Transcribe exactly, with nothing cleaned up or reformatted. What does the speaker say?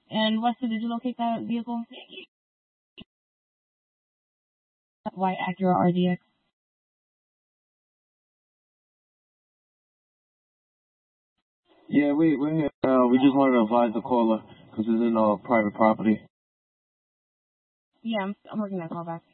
And Wesley, did you locate that vehicle? White Acura R D X. Yeah, we we're here. Uh, we just wanted to advise the caller because it's in uh, private property. Yeah, I'm, I'm working that call back.